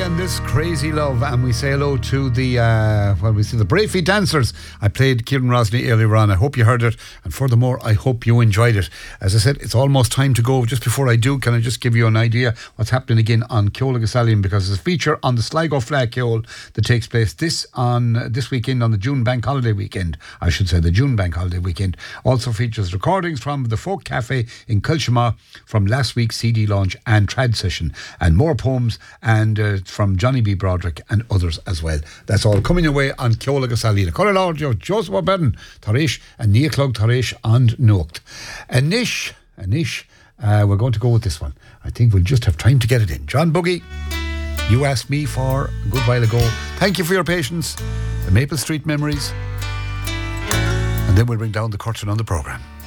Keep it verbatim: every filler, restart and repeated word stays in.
and this crazy love, and we say hello to the uh, well, we see the Brave Feet Dancers. I played Kieran Rosny earlier on. I hope you heard it, and furthermore, I hope you enjoyed it. As I said, it's almost time to go. Just before I do, can I just give you an idea what's happening again on Ceola Gasallion, because there's a feature on the Sligo Flag Ceol that takes place this on uh, this weekend, on the June Bank Holiday weekend. I should say the June Bank Holiday weekend. Also features recordings from the Folk Cafe in Kilshima from last week's C D launch and trad session, and more poems and uh, from Johnny B. Broderick and others as well. That's all coming your way on Ceola Gasallion. Call Lord Joe Joseph O'Bedden, Tarish, and Nia Clug Tarish and Nocht. Anish, Anish, uh, we're going to go with this one. I think we'll just have time to get it in. John Buggy, you asked me for a good while ago. Thank you for your patience. The Maple Street Memories. And then we'll bring down the curtain on the programme.